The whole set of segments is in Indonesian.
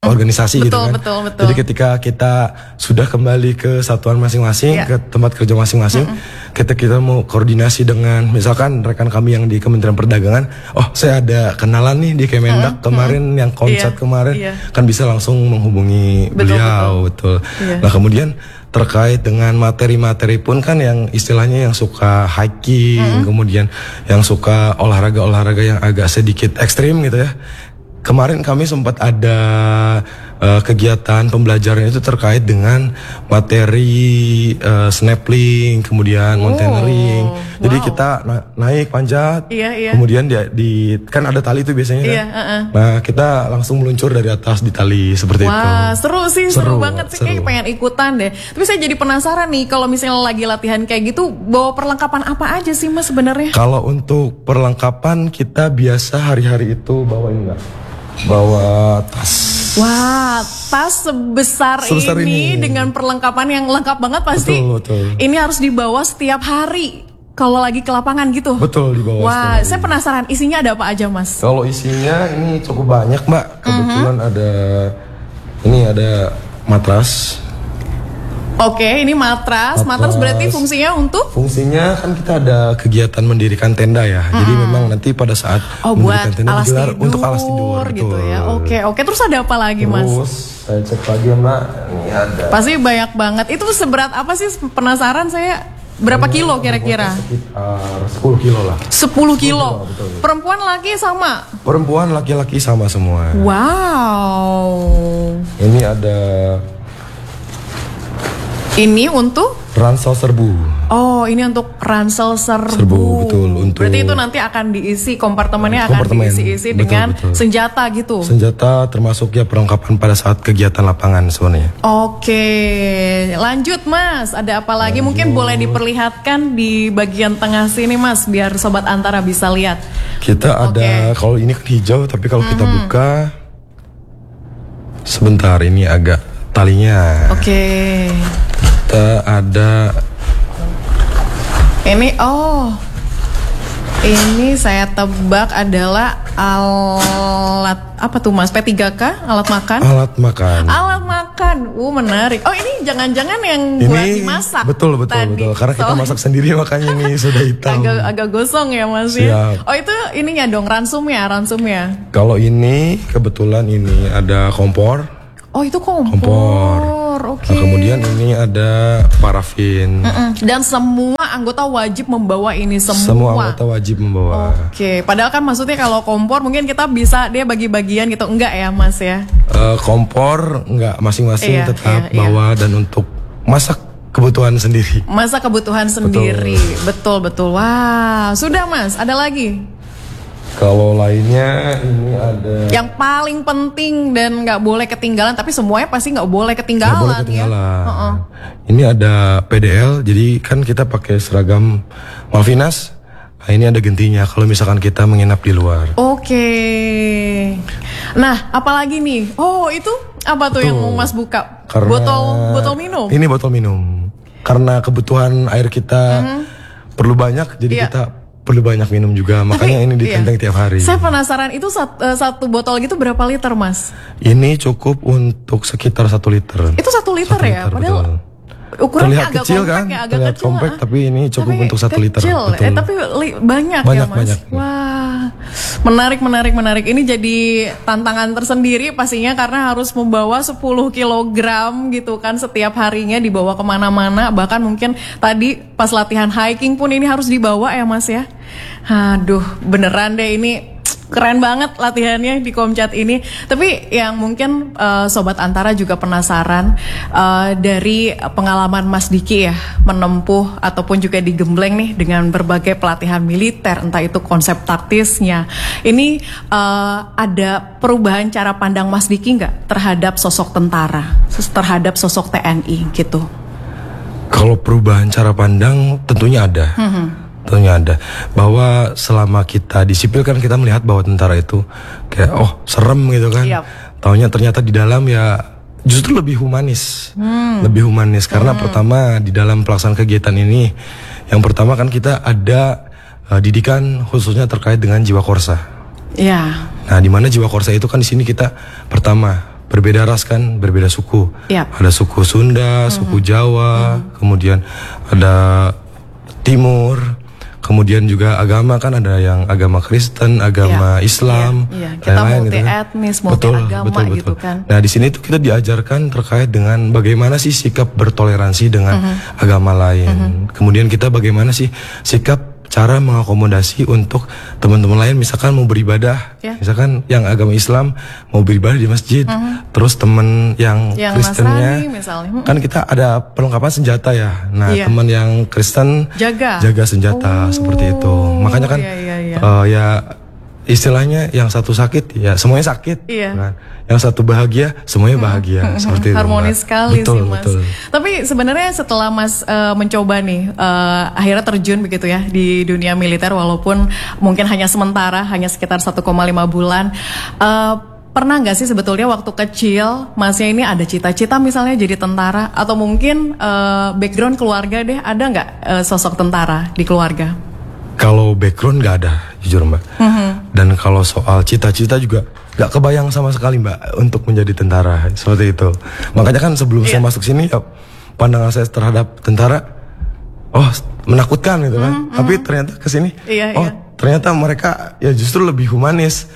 organisasi gitu kan. Betul. Jadi ketika kita sudah kembali ke satuan masing-masing, ke tempat kerja masing-masing, kita mau koordinasi dengan misalkan rekan kami yang di Kementerian Perdagangan, oh saya ada kenalan nih di Kemendak kemarin yang konsep kemarin, kan bisa langsung menghubungi beliau, betul. Nah kemudian terkait dengan materi-materi pun kan yang istilahnya yang suka hiking, kemudian yang suka olahraga-olahraga yang agak sedikit ekstrim gitu ya. Kemarin kami sempat ada kegiatan pembelajaran itu terkait dengan materi snapping, kemudian mountaineering. Jadi kita naik panjat, kemudian kan ada tali itu biasanya kan. Nah kita langsung meluncur dari atas di tali seperti itu. Wah seru sih, seru banget sih, kayak pengen ikutan deh. Tapi saya jadi penasaran nih, kalau misalnya lagi latihan kayak gitu, bawa perlengkapan apa aja sih Mas sebenarnya? Kalau untuk perlengkapan kita biasa hari-hari itu bawa ini enggak? Bawa tas. Wah, tas sebesar ini dengan perlengkapan yang lengkap banget pasti. Betul. Ini harus dibawa setiap hari kalau lagi ke lapangan gitu. Betul, dibawa. Wah, saya penasaran isinya ada apa aja, Mas? Kalau isinya ini cukup banyak, Mbak. Kebetulan ada matras. Oke, ini matras. Matras berarti fungsinya untuk? Fungsinya kan kita ada kegiatan mendirikan tenda ya. Jadi memang nanti pada saat mendirikan tenda digelar untuk alas tidur gitu ya. Oke. Terus ada apa lagi, Mas? Terus saya cek lagi ya, Mbak. Ini ada. Pasti banyak banget. Itu seberat apa sih? Penasaran saya. Berapa kilo kira-kira? Sekitar 10 kilo lah. 10 kilo? Betul. Perempuan laki sama? Perempuan laki-laki sama semua. Wow. Ini ada. Ini untuk? Ransel serbu. Oh, ini untuk ransel serbu. Betul. Berarti itu nanti akan diisi, kompartemennya akan diisi dengan senjata gitu? Senjata termasuk ya perlengkapan pada saat kegiatan lapangan sebenarnya. Oke, lanjut Mas. Ada apa lagi? Mungkin boleh diperlihatkan di bagian tengah sini Mas, biar Sobat Antara bisa lihat. Kita ada, kalau ini kan hijau, tapi kalau kita buka, sebentar ini agak talinya. Oke. Kita ada ini saya tebak adalah alat apa tuh Mas? P3K? Alat makan? Alat makan. Menarik. Oh, ini jangan-jangan yang buat dimasak. Betul. Karena kita masak sendiri makanya ini sudah hitam. Agak gosong ya Mas ya. Oh, itu ininya dong, ransumnya. Kalau ini kebetulan ini ada kompor. Oh, itu kompor. Oke. Nah, kemudian ini ada parafin. Dan semua anggota wajib membawa ini semua. Semua anggota wajib membawa. Oke. Padahal kan maksudnya kalau kompor mungkin kita bisa dia bagi-bagian gitu. Enggak ya Mas ya? Kompor enggak, masing-masing tetap bawa dan untuk masak kebutuhan sendiri. Betul. Wah, sudah Mas. Ada lagi? Kalau lainnya ini ada yang paling penting dan nggak boleh ketinggalan, tapi semuanya pasti nggak boleh ketinggalan. Ya. Ini ada PDL, jadi kan kita pakai seragam Malvinas. Nah, ini ada gentinya kalau misalkan kita menginap di luar. Oke. Nah, apalagi nih? Oh, itu apa tuh yang mau Mas buka? Botol minum. Ini botol minum. Karena kebutuhan air kita perlu banyak, jadi kita perlu banyak minum juga, makanya ini ditenteng tiap hari. Saya penasaran, itu satu botol gitu berapa liter Mas? Ini cukup untuk sekitar 1 liter. Itu 1 liter ya? Padahal ukurannya terlihat agak kecil kompak kan? ya, agak terlihat kecil. Kompak, tapi ini cukup untuk 1 liter. Betul. Tapi banyak ya Mas? Wah, menarik. Ini jadi tantangan tersendiri pastinya karena harus membawa 10 kilogram gitu kan setiap harinya, dibawa kemana-mana. Bahkan mungkin tadi pas latihan hiking pun ini harus dibawa ya Mas ya? Aduh, beneran deh ini keren banget latihannya di Komcat ini. Tapi yang mungkin Sobat Antara juga penasaran dari pengalaman Mas Diki ya menempuh ataupun juga digembleng nih dengan berbagai pelatihan militer, entah itu konsep taktisnya. Ini ada perubahan cara pandang Mas Diki nggak terhadap sosok tentara, terhadap sosok TNI gitu? Kalau perubahan cara pandang tentunya ada. Tentunya ada. Bahwa selama kita di sipil kan kita melihat bahwa tentara itu kayak serem gitu kan. Taunya ternyata di dalam ya justru lebih humanis. Lebih humanis karena pertama di dalam pelaksanaan kegiatan ini yang pertama kan kita ada didikan khususnya terkait dengan jiwa korsa. Iya. Nah, di mana jiwa korsa itu kan di sini kita pertama berbeda ras kan, berbeda suku. Ada suku Sunda, suku Jawa, kemudian ada Timur, kemudian juga agama kan ada yang agama Kristen, agama Islam, kita multi etnis, multi agama gitu kan. Nah di sini tuh kita diajarkan terkait dengan bagaimana sih sikap bertoleransi dengan agama lain. Kemudian kita bagaimana sih sikap cara mengakomodasi untuk teman-teman lain, misalkan mau beribadah, misalkan yang agama Islam mau beribadah di masjid, terus teman yang Kristennya, kan kita ada perlengkapan senjata ya. Nah teman yang Kristen jaga senjata seperti itu. Makanya kan ya istilahnya yang satu sakit ya semuanya sakit, kan? Yang satu bahagia semuanya bahagia, seperti itu. Harmonis sekali sih Mas. Tapi sebenarnya setelah Mas mencoba nih akhirnya terjun begitu ya di dunia militer, walaupun mungkin hanya sementara, hanya sekitar 1,5 bulan. Pernah nggak sih sebetulnya waktu kecil Masnya ini ada cita-cita misalnya jadi tentara, atau mungkin background keluarga deh, ada nggak sosok tentara di keluarga? Kalau background nggak ada, jujur Mbak. Dan kalau soal cita-cita juga nggak kebayang sama sekali Mbak untuk menjadi tentara, seperti itu. Makanya kan sebelum saya masuk sini, pandangan saya terhadap tentara, menakutkan gitu kan. Tapi ternyata kesini, ternyata mereka ya justru lebih humanis,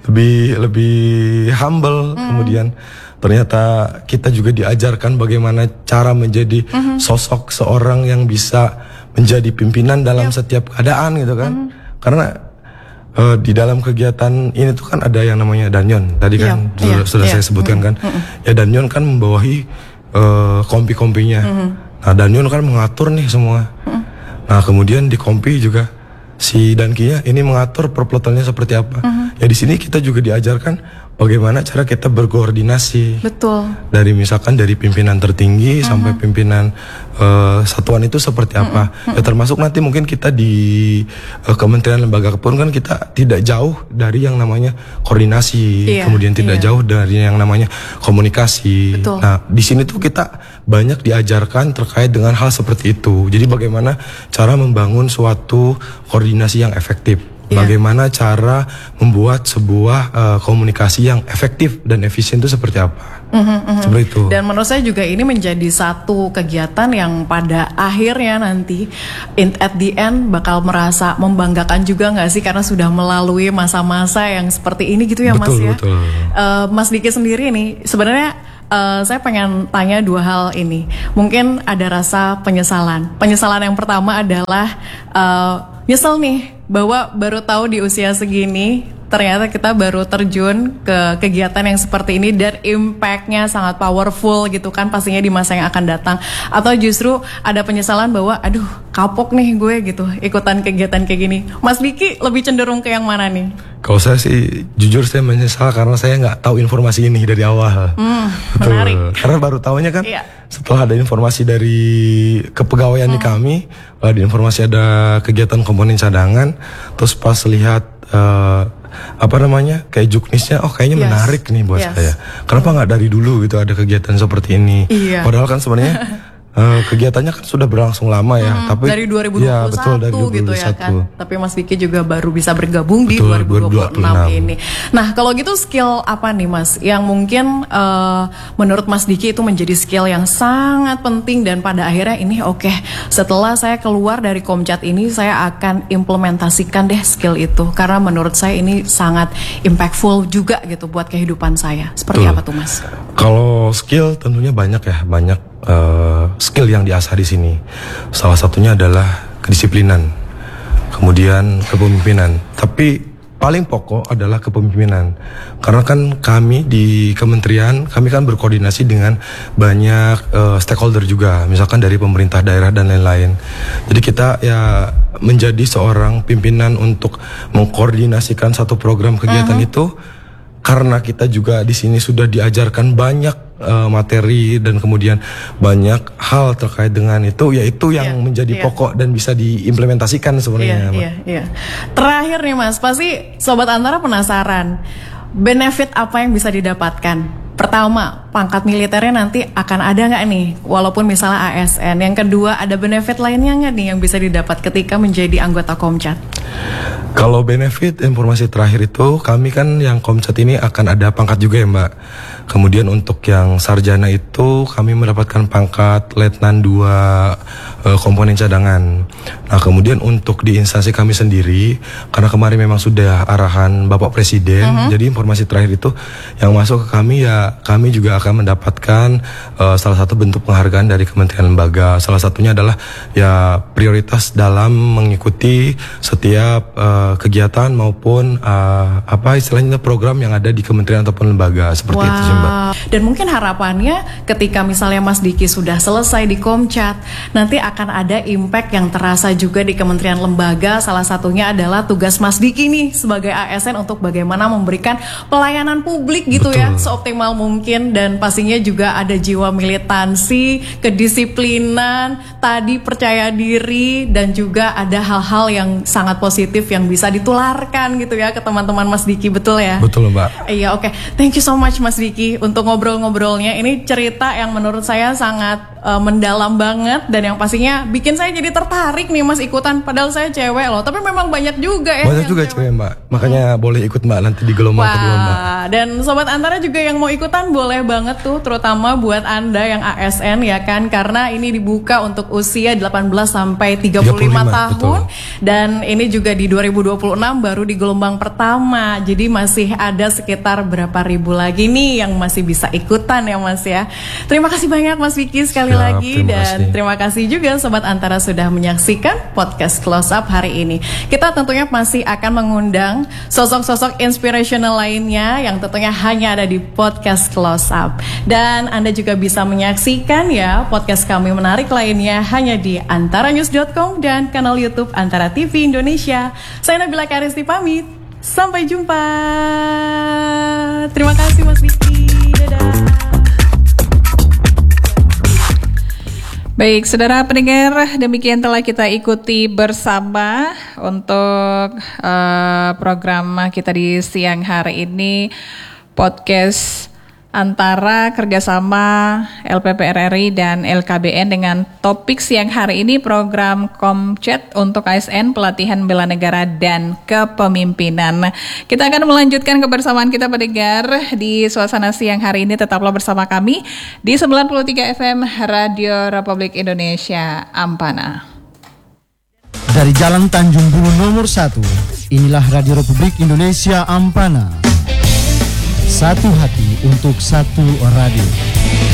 lebih humble. Kemudian ternyata kita juga diajarkan bagaimana cara menjadi sosok seorang yang bisa menjadi pimpinan dalam setiap keadaan gitu kan. Karena di dalam kegiatan ini tuh kan ada yang namanya danyon. Tadi kan sudah saya sebutkan kan. Ya danyon kan membawahi kompi-kompinya. Nah danyon kan mengatur nih semua. Nah kemudian di kompi juga si dankinya ini mengatur perpletonnya seperti apa. Ya di sini kita juga diajarkan bagaimana cara kita berkoordinasi. Betul. Dari misalkan dari pimpinan tertinggi sampai pimpinan satuan itu seperti apa. Ya termasuk nanti mungkin kita di kementerian lembaga pun kan kita tidak jauh dari yang namanya koordinasi, kemudian tidak jauh dari yang namanya komunikasi. Betul. Nah di sini tuh kita banyak diajarkan terkait dengan hal seperti itu. Jadi bagaimana cara membangun suatu koordinasi yang efektif. Bagaimana cara membuat sebuah komunikasi yang efektif dan efisien itu seperti apa? Seperti itu. Dan menurut saya juga ini menjadi satu kegiatan yang pada akhirnya nanti at the end bakal merasa membanggakan juga nggak sih, karena sudah melalui masa-masa yang seperti ini gitu ya Mas ya. Betul. Mas Diki sendiri nih sebenarnya saya pengen tanya dua hal ini. Mungkin ada rasa penyesalan. Penyesalan yang pertama adalah nyesel nih bahwa baru tahu di usia segini ternyata kita baru terjun ke kegiatan yang seperti ini dan impactnya sangat powerful gitu kan pastinya di masa yang akan datang. Atau justru ada penyesalan bahwa aduh kapok nih gue gitu ikutan kegiatan kayak gini. Mas Diki lebih cenderung ke yang mana nih? Kalau saya sih jujur saya menyesal karena saya nggak tahu informasi ini dari awal. Betul. Menarik. Karena baru tahunya kan setelah ada informasi dari kepegawaian di kami, di informasi ada kegiatan komponen cadangan, terus pas lihat kayak juknisnya, kayaknya menarik nih buat saya. Kenapa nggak dari dulu gitu ada kegiatan seperti ini? Padahal kan sebenarnya kegiatannya kan sudah berlangsung lama ya, tapi dari 2021 ya, betul, dari 2021 gitu ya kan. Tapi Mas Diki juga baru bisa bergabung di 2026 ini. Nah, kalau gitu skill apa nih Mas yang mungkin menurut Mas Diki itu menjadi skill yang sangat penting dan pada akhirnya ini setelah saya keluar dari Komcat ini saya akan implementasikan deh skill itu karena menurut saya ini sangat impactful juga gitu buat kehidupan saya. Seperti apa tuh Mas? Kalau skill tentunya banyak ya, skill yang diasah di sini. Salah satunya adalah kedisiplinan, kemudian kepemimpinan. Tapi paling pokok adalah kepemimpinan. Karena kan kami di kementerian, kami kan berkoordinasi dengan banyak stakeholder juga, misalkan dari pemerintah daerah dan lain-lain. Jadi kita ya menjadi seorang pimpinan untuk mengkoordinasikan satu program kegiatan itu. Karena kita juga di sini sudah diajarkan banyak materi dan kemudian banyak hal terkait dengan itu, yaitu yang menjadi pokok dan bisa diimplementasikan sebenarnya. Terakhir nih Mas, pasti Sobat Antara penasaran benefit apa yang bisa didapatkan. Pertama, pangkat militernya nanti akan ada nggak nih, walaupun misalnya ASN. Yang kedua, ada benefit lainnya nggak nih yang bisa didapat ketika menjadi anggota Komcat? Kalau benefit, informasi terakhir itu kami kan yang Komcat ini akan ada pangkat juga ya Mbak. Kemudian untuk yang sarjana itu kami mendapatkan pangkat Letnan 2 komponen cadangan. Nah kemudian untuk di instansi kami sendiri, karena kemarin memang sudah arahan Bapak Presiden, jadi informasi terakhir itu yang masuk ke kami ya, kami juga akan mendapatkan salah satu bentuk penghargaan dari kementerian lembaga. Salah satunya adalah ya prioritas dalam mengikuti setiap kegiatan maupun apa istilahnya program yang ada di kementerian ataupun lembaga seperti itu sih Mbak. Dan mungkin harapannya ketika misalnya Mas Diki sudah selesai di Komcat, nanti akan ada impact yang terasa juga di kementerian lembaga. Salah satunya adalah tugas Mas Diki nih sebagai ASN untuk bagaimana memberikan pelayanan publik gitu. Betul. Ya, seoptimal mungkin, dan pastinya juga ada jiwa militansi, kedisiplinan, tadi percaya diri, dan juga ada hal-hal yang sangat positif yang bisa ditularkan gitu ya ke teman-teman Mas Diki, betul ya? Betul Mbak. Iya, oke. Thank you so much Mas Diki untuk ngobrol-ngobrolnya. Ini cerita yang menurut saya sangat mendalam banget, dan yang pastinya bikin saya jadi tertarik nih Mas ikutan, padahal saya cewek loh, tapi memang banyak juga ya. Banyak juga cewek Mbak, makanya boleh ikut Mbak nanti di gelombang kedua Mbak. Dan Sobat Antara juga yang mau ikutan boleh banget tuh, terutama buat Anda yang ASN ya kan, karena ini dibuka untuk usia 18 sampai 35 tahun. Betul. Dan ini juga di 2026 baru di gelombang pertama, jadi masih ada sekitar berapa ribu lagi nih yang masih bisa ikutan ya Mas ya. Terima kasih banyak Mas Vicky sekali lagi, dan terima kasih juga Sobat Antara sudah menyaksikan podcast Close Up hari ini. Kita tentunya masih akan mengundang sosok-sosok inspirational lainnya yang tentunya hanya ada di podcast Close Up. Dan Anda juga bisa menyaksikan ya podcast kami menarik lainnya hanya di antaranews.com dan kanal YouTube Antara TV Indonesia. Saya Nabila Karisti pamit. Sampai jumpa. Terima kasih Mas Vicky. Dadah. Baik, saudara pendengar, demikian telah kita ikuti bersama untuk program kita di siang hari ini, podcast antara kerjasama LPP RRI dan LKBN dengan topik siang hari ini program Komcat untuk ASN, pelatihan bela negara dan kepemimpinan. Kita akan melanjutkan kebersamaan kita pendengar di suasana siang hari ini. Tetaplah bersama kami di 93 FM Radio Republik Indonesia Ampana. Dari Jalan Tanjung Bulu nomor 1, inilah Radio Republik Indonesia Ampana. Satu hati untuk satu radio.